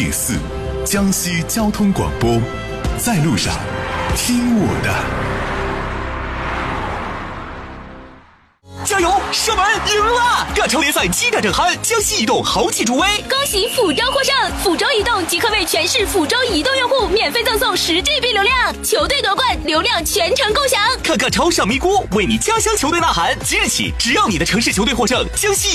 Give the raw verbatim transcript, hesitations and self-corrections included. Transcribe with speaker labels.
Speaker 1: 点四，江西交通广播，在路上，听我的。
Speaker 2: 加油！射门赢了！各球联赛激战正酣，江西移动豪气助威，
Speaker 3: 恭喜福州获胜！福州移动即可为全市福州移动用户免费赠送十 G B 流量，球队夺冠，流量全程共享。
Speaker 2: 看看超上咪咕，为你家乡球队呐喊！即日起，只要你的城市球队获胜，江西